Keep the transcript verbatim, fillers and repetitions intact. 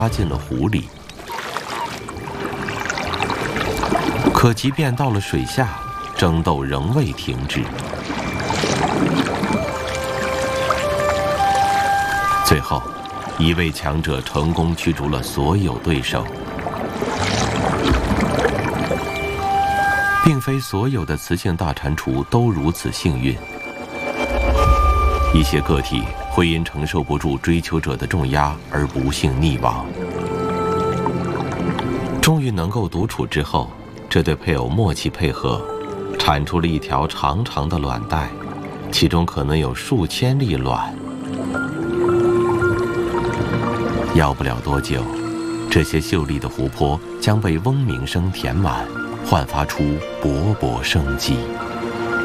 插进了湖里。可即便到了水下，争斗仍未停止。最后，一位强者成功驱逐了所有对手。并非所有的雌性大蟾蜍都如此幸运，一些个体会因承受不住追求者的重压而不幸溺亡。终于能够独处之后，这对配偶默契配合，产出了一条长长的卵带，其中可能有数千粒卵。要不了多久，这些秀丽的湖泊将被嗡鸣声填满，焕发出勃勃生机。